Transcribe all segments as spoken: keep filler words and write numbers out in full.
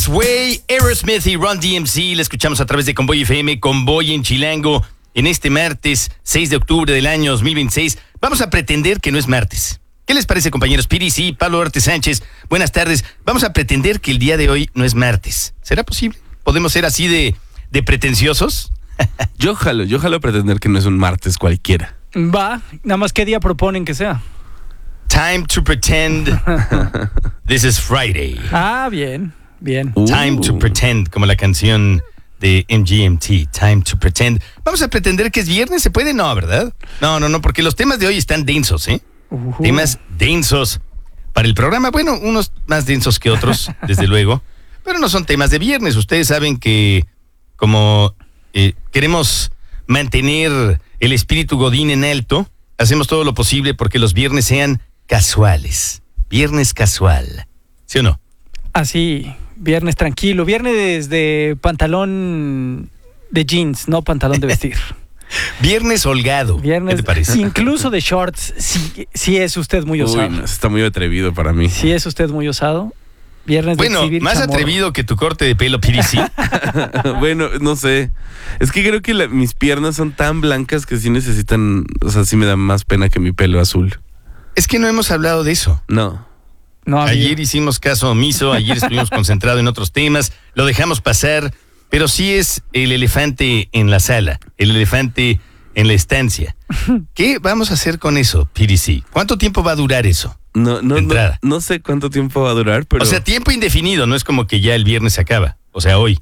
Way, Aerosmith y Run D M C, la escuchamos a través de Convoy F M, Convoy en Chilango, en este martes seis de octubre del año dos mil veintiséis. Vamos a pretender que no es martes. ¿Qué les parece, compañeros? Piri, sí, Pablo Duarte Sánchez, buenas tardes. Vamos a pretender que el día de hoy no es martes. ¿Será posible? ¿Podemos ser así de, de pretenciosos? Yo jalo, yo jalo pretender que no es un martes cualquiera. Va, nada más qué día proponen que sea. Time to pretend this is Friday. Ah, bien, bien. Uh. Time to pretend, como la canción de M G M T, Time to pretend. Vamos a pretender que es viernes, ¿se puede? No, ¿verdad? No, no, no, porque los temas de hoy están densos, ¿eh? Uh-huh. Temas densos para el programa. Bueno, unos más densos que otros, desde luego. Pero no son temas de viernes. Ustedes saben que como eh, queremos mantener el espíritu godín en alto, hacemos todo lo posible porque los viernes sean casuales. Viernes casual. ¿Sí o no? Así, viernes tranquilo. Viernes de pantalón de jeans, no pantalón de vestir. Viernes holgado. Viernes, ¿Qué te parece? Incluso de shorts, si, si es usted muy osado. Uy, no, está muy atrevido para mí. Si es usted muy osado. Viernes de Bueno, exhibir más chamorro. atrevido que tu corte de pelo, Piri, sí. Bueno, no sé. Es que creo que la- mis piernas son tan blancas que sí necesitan, o sea, sí me da más pena que mi pelo azul. Es que no hemos hablado de eso. No. No, amigo. Ayer hicimos caso omiso, ayer estuvimos concentrados en otros temas, lo dejamos pasar, pero sí es el elefante en la sala, el elefante en la estancia. ¿Qué vamos a hacer con eso, Piri, sí? ¿Cuánto tiempo va a durar eso? No, no, De no, entrada. no sé cuánto tiempo va a durar, pero. O sea, tiempo indefinido, no es como que ya el viernes se acaba, o sea, hoy.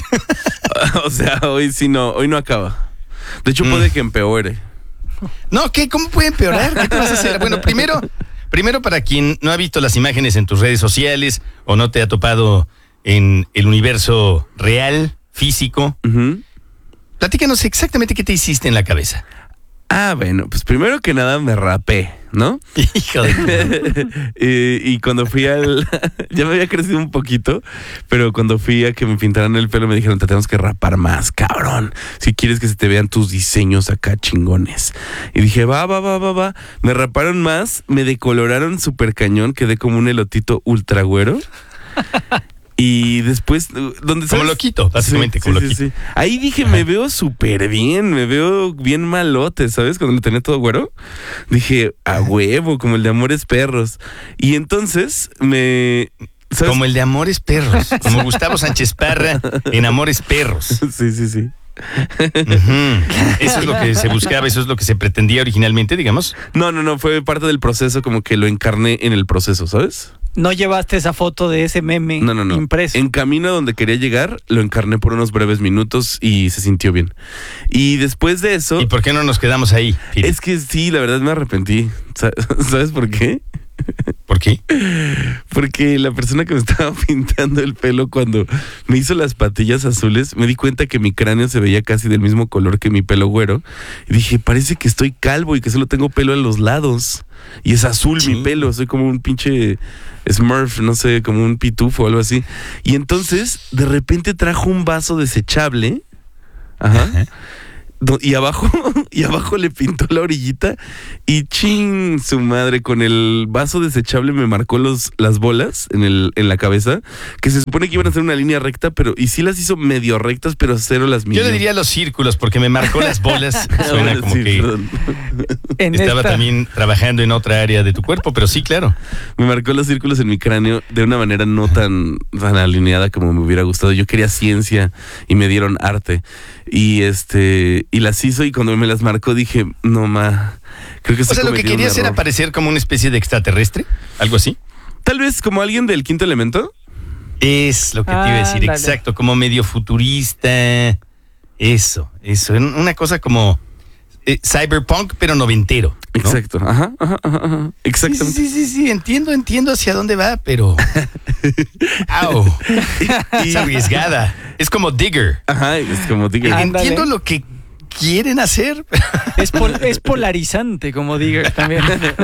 o sea, hoy sí no, hoy no acaba. De hecho, Mm. puede que empeore. No, ¿qué? ¿Cómo puede empeorar? ¿Qué te vas a hacer? Bueno, primero, primero para quien no ha visto las imágenes en tus redes sociales o no te ha topado en el universo real, físico, Ujú. platícanos exactamente qué te hiciste en la cabeza. Ah, bueno, pues primero que nada me rapé, ¿no? Hijo de... Eh, y cuando fui al... ya me había crecido un poquito, pero cuando fui a que me pintaran el pelo me dijeron, te tenemos que rapar más, cabrón. Si quieres que se te vean tus diseños acá chingones. Y dije, va, va, va, va, va. Me raparon más, me decoloraron súper cañón, quedé como un elotito ultra güero. Y después, ¿dónde Como loquito, básicamente, como loquito. sí. Ahí dije, me veo súper bien, me veo bien malote, ¿sabes? Cuando lo tenía todo güero, dije, a huevo, como el de Amores Perros. Y entonces me... ¿sabes? Como el de Amores Perros, como Gustavo Sánchez Parra en Amores Perros. Sí, sí, sí. Ujú. Eso es lo que se buscaba, eso es lo que se pretendía originalmente, digamos. No, no, no, fue parte del proceso, como que lo encarné en el proceso, ¿sabes? No llevaste esa foto de ese meme No, no, no. impreso. En camino a donde quería llegar, lo encarné por unos breves minutos y se sintió bien. Y después de eso... ¿Y por qué no nos quedamos ahí, Piri? Es que sí, la verdad me arrepentí. Sa- ¿Sabes por qué? ¿Por qué? Porque la persona que me estaba pintando el pelo cuando me hizo las patillas azules, me di cuenta que mi cráneo se veía casi del mismo color que mi pelo güero. Y dije, parece que estoy calvo y que solo tengo pelo a los lados. Y es azul Sí. mi pelo, soy como un pinche Smurf, no sé, como un pitufo o algo así. Y entonces, de repente trajo un vaso desechable. Ajá. Ajá. Do- Y abajo, y abajo le pintó la orillita y ching, su madre, con el vaso desechable me marcó los, las bolas en, el, en la cabeza, que se supone que iban a ser una línea recta, pero y sí las hizo medio rectas, pero cero las Yo midió. le diría los círculos porque me marcó las bolas. Suena como Sí, que perdón. En estaba esta- también trabajando en otra área de tu cuerpo, pero sí, claro. Me marcó los círculos en mi cráneo de una manera no tan, tan alineada como me hubiera gustado. Yo quería ciencia y me dieron arte. Y este y las hizo y cuando me las marcó dije, no ma, creo que O estoy sea, lo que cometiendo un querías era error. parecer como una especie de extraterrestre, algo así. Tal vez como alguien del quinto elemento. Es lo que te iba a decir, Ándale. exacto, como medio futurista. Eso, eso, una cosa como eh, cyberpunk, pero noventero, ¿no? Exacto, ajá, ajá, ajá, ajá. Sí, Exactamente. sí, sí, sí, sí, entiendo, entiendo hacia dónde va, pero... ¡Au! Y- Es arriesgada. Es como Digger. Ajá, es como diga. Ándale. Entiendo lo que quieren hacer. Es, pol- es polarizante, como Digger también.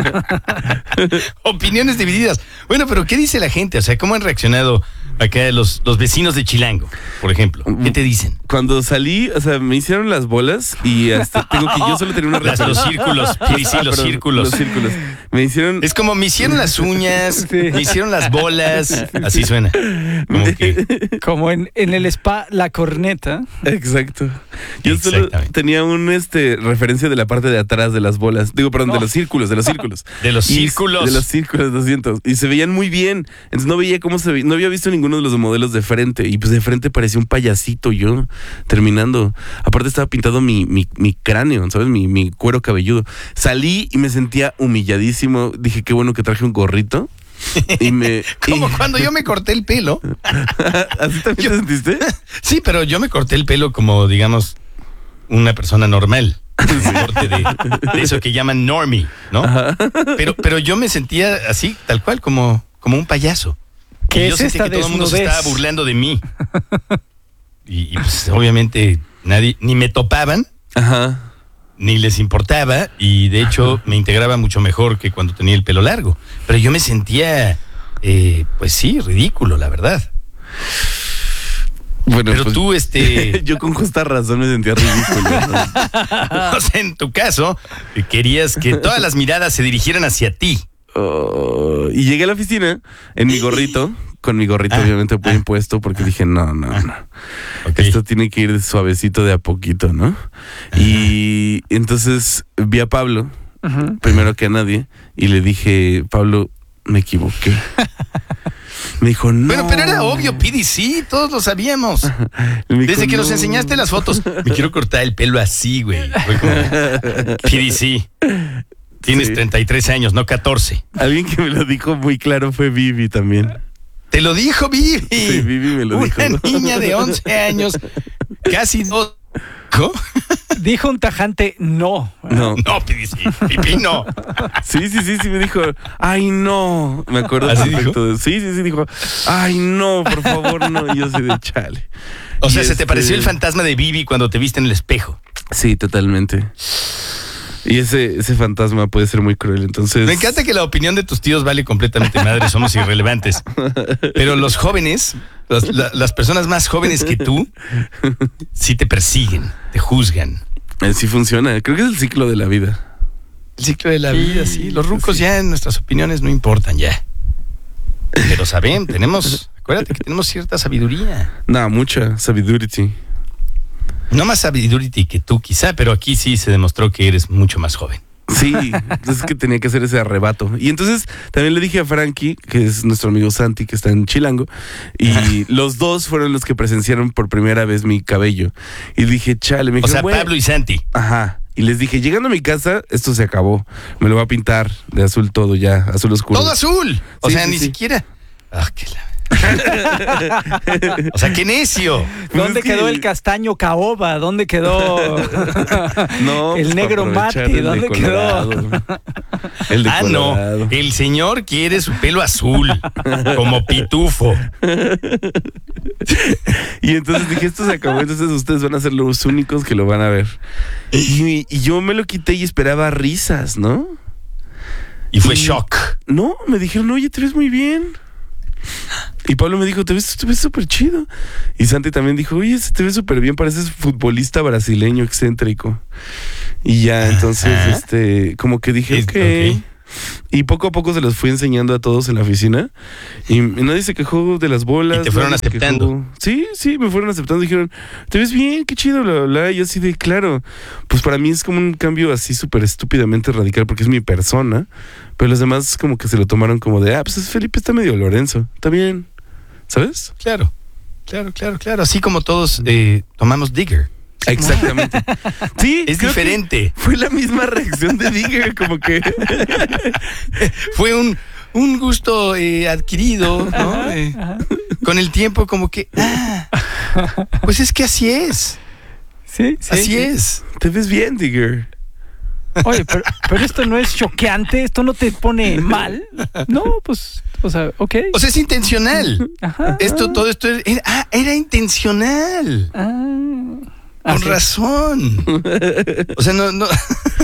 Opiniones divididas. Bueno, pero ¿qué dice la gente? O sea, ¿cómo han reaccionado acá los, los vecinos de Chilango, por ejemplo? ¿Qué te dicen? Cuando salí, o sea, me hicieron las bolas y hasta tengo que yo solo tenía una Las, los círculos, sí, sí, Ah, los perdón, círculos. Los círculos. Me hicieron. Es como me hicieron las uñas, Sí. me hicieron las bolas. Así suena. Como que, Como en, en el spa La Corneta. Exacto. Yo solo Exactamente. tenía un este referencia de la parte de atrás de las bolas. Digo, perdón, de No. los círculos, de los círculos. de los Y- círculos. De los círculos, lo siento. Y se veían muy bien. Entonces no veía cómo se veía. No había visto ninguno de los modelos de frente. Y pues de frente parecía un payasito yo, terminando. Aparte estaba pintado mi, mi, mi cráneo, ¿sabes? Mi, mi cuero cabelludo. Salí y me sentía humilladísimo. Dije, qué bueno que traje un gorrito. Y me. Como y- cuando yo me corté el pelo. ¿Así también te sentiste? Sí, pero yo me corté el pelo como, digamos, una persona normal. Un corte de, de eso que llaman normie, ¿no? Pero, pero yo me sentía así, tal cual, como, como un payaso. ¿Qué Y yo es sentía esta que todo el mundo se desnudez? estaba burlando de mí. Y, y, pues obviamente nadie, ni me topaban, Ajá. ni les importaba, y de hecho me integraba mucho mejor que cuando tenía el pelo largo. Pero yo me sentía, eh, pues sí, ridículo, la verdad. Bueno, Pero pues, tú, este, yo con justa razón me sentía ridículo, ¿no? o sea, en tu caso, querías que todas las miradas se dirigieran hacia ti. Oh, y llegué a la oficina en mi gorrito, con mi gorrito Ah, obviamente muy ah, impuesto, porque dije, no, no, no. Ok. Esto tiene que ir suavecito de a poquito, ¿no? Y entonces vi a Pablo, Ujú. primero que a nadie, y le dije, Pablo, me equivoqué. Me dijo, no. Bueno, pero era obvio, P D C, todos lo sabíamos. Me dijo, Desde que nos "No". enseñaste las fotos, me quiero cortar el pelo así, güey. Fue como, P D C, tienes Sí. treinta y tres años, no catorce. Alguien que me lo dijo muy claro fue Vivi también. Te lo dijo Vivi. Sí, Vivi me lo Una dijo. niña de once años, casi dos. ¿Cómo? Dijo un tajante no. No. No, P D C, pipí no. Sí, sí, sí, sí, me dijo, ay, no. Me acuerdo ¿Así perfecto. de- Sí, sí, sí, dijo, ay, no, por favor, no. Y yo así de chale. O sea, Y se te este- pareció el fantasma de Vivi cuando te viste en el espejo. Sí, totalmente. Y ese, ese fantasma puede ser muy cruel, entonces... Me encanta que la opinión de tus tíos vale completamente madre, somos irrelevantes. Pero los jóvenes, las, la- las personas más jóvenes que tú, sí te persiguen, te juzgan. Eh, Sí funciona, creo que es el ciclo de la vida. El ciclo de la Sí, vida, sí. Los rucos sí. ya, nuestras opiniones no importan ya. Pero saben, tenemos, acuérdate que tenemos cierta sabiduría. No, mucha sabiduría. No más sabiduría que tú quizá, pero aquí sí se demostró que eres mucho más joven. Sí, es que tenía que hacer ese arrebato. Y entonces también le dije a Frankie, que es nuestro amigo Santi, que está en Chilango, y los dos fueron los que presenciaron por primera vez mi cabello. Y dije, chale, me O dijeron, sea, "Güey". Pablo y Santi. Ajá. Y les dije, llegando a mi casa, esto se acabó. Me lo voy a pintar de azul todo ya, azul oscuro. Todo azul. O Sí, sea, sí, ni sí. siquiera. Ah, qué la... O sea, qué necio. ¿Dónde es que- quedó el castaño caoba? ¿Dónde quedó No, el pues, negro para aprovechar mate? el de ¿Dónde Colorado. El de Ah, no. Colorado. El señor quiere su pelo azul, como pitufo. Y entonces dije, esto se acabó, entonces ustedes van a ser los únicos que lo van a ver. Y, y yo me lo quité y esperaba risas, ¿no? Y fue Y- shock. No, me dijeron, oye, te ves muy bien. Y Pablo me dijo, te ves te ves súper chido. Y Santi también dijo, oye, te ves súper bien, pareces futbolista brasileño excéntrico. Y ya, entonces, Ajá. este, como que dije, Es- ok. ok. Y poco a poco se los fui enseñando a todos en la oficina. Y nadie se quejó de las bolas. Y te fueron nadie se aceptando. quejó. Sí, sí, me fueron aceptando. Dijeron, te ves bien, qué chido, bla, bla, bla. Y yo así de, claro. Pues para mí es como un cambio así súper estúpidamente radical porque es mi persona. Pero los demás como que se lo tomaron como de, ah, pues es Felipe está medio Lorenzo. Está bien. ¿Sabes? Claro, claro, claro, claro. Así como todos eh, tomamos Digger. Exactamente. Sí, Es creo que diferente. Fue la misma reacción de Digger, como que... Fue un, un gusto eh, adquirido, ¿no? Eh, con el tiempo como que, ah, pues es que así es. Sí, sí. Así es. Te ves bien, Digger. Oye, pero, pero esto no es choqueante, esto no te pone mal. No, pues, o sea, ok. O sea, es intencional. Ajá. Esto, todo esto era, ah, era intencional. Ah. Ah, Con sí. razón. O sea, no, no.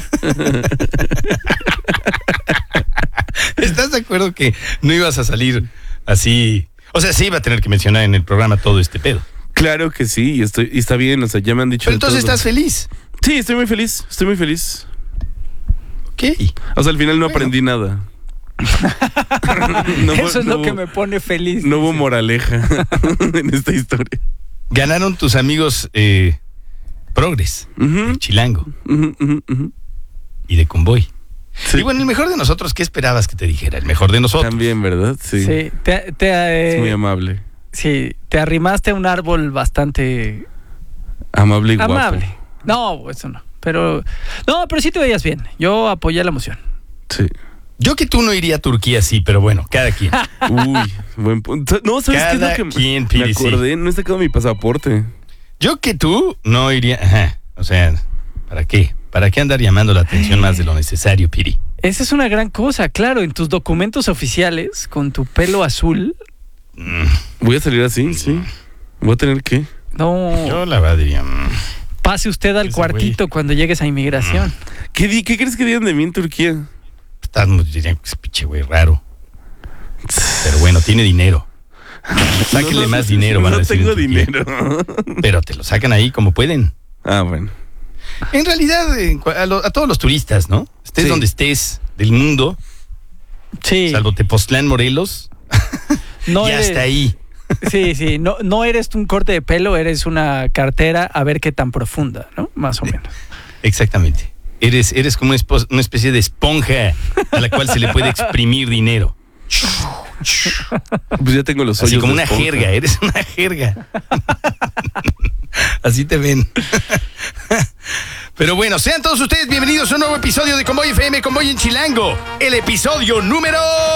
¿Estás de acuerdo que no ibas a salir así? O sea, sí iba a tener que mencionar en el programa todo este pedo. Claro que sí, y, estoy, y está bien, o sea, ya me han dicho. Pero de entonces todo. estás feliz. Sí, estoy muy feliz, estoy muy feliz. Ok. O sea, al final no Bueno. aprendí nada. No Eso hubo- es no lo que hubo- me pone feliz. No hubo moraleja en esta historia. Ganaron tus amigos eh, Progres, Ujú, de Chilango ujú, ujú, ujú. y de Convoy. Sí. Y bueno, el mejor de nosotros, ¿qué esperabas que te dijera? El mejor de nosotros. También, ¿verdad? Sí. Sí, te, te, eh, Es muy amable. sí, te arrimaste a un árbol bastante Amable y guapo. amable. No, eso no. Pero, no, pero sí te veías bien. Yo apoyé la moción. Sí. Yo que tú no iría a Turquía, sí, pero bueno, cada quien. Uy, buen punto. No, ¿sabes qué es Cada lo que quien, me Piri, sí. acordé? No he sacado mi pasaporte. Yo que tú no iría. Ajá. O sea, ¿para qué? ¿Para qué andar llamando la atención más de lo necesario, Piri? Esa es una gran cosa, claro. En tus documentos oficiales, con tu pelo azul, Mm, Voy a salir así, sí. Voy a tener que. no. Yo la verdad diría. mm, Pase usted al Ese cuartito cuando llegues a inmigración. ¿Qué, di- ¿Qué crees que digan de mí en Turquía? Estás, dirían que es pinche güey raro. Pero bueno, tiene dinero. Sáquenle No, no, más dinero, van a No decir en tengo Turquía. dinero. Pero te lo sacan ahí como pueden. Ah, bueno. En realidad, en cua- a, lo- a todos los turistas, ¿no? Estés Sí. donde estés del mundo, Sí. salvo Tepoztlán, Morelos, No y eres, hasta ahí. Sí, sí. No, no eres un corte de pelo, eres una cartera a ver qué tan profunda, ¿no? Más o menos. Exactamente. Eres, eres como una, espo- una especie de esponja a la cual se le puede exprimir dinero. Pues ya tengo los hoyos. Así como de una esponja. jerga, eres una jerga. Así te ven. Pero bueno, sean todos ustedes bienvenidos a un nuevo episodio de Convoy F M, Convoy en Chilango. El episodio número...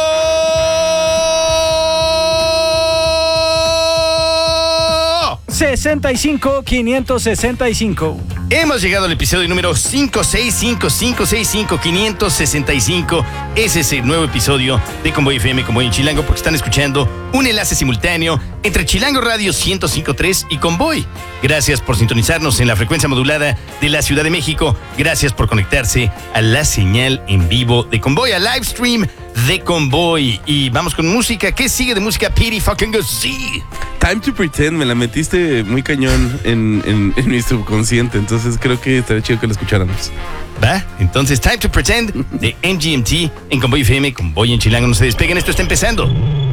sesenta y cinco, quinientos sesenta y cinco. Hemos llegado al episodio número cinco seis cinco cinco seis cinco quinientos sesenta y cinco. Ese es el nuevo episodio de Convoy F M, Convoy en Chilango, porque están escuchando un enlace simultáneo entre Chilango Radio ciento cinco punto tres y Convoy. Gracias por sintonizarnos en la frecuencia modulada de la Ciudad de México. Gracias por conectarse a la señal en vivo de Convoy, al live stream de Convoy. Y vamos con música. ¿Qué sigue de música? Piri fucking go see. Time to Pretend, me la metiste muy cañón en, en, en mi subconsciente. Entonces creo que estaría chido que la escucháramos. ¿Va? Entonces, Time to Pretend de M G M T en Convoy F M, Convoy en Chilango. No se despeguen, esto está empezando.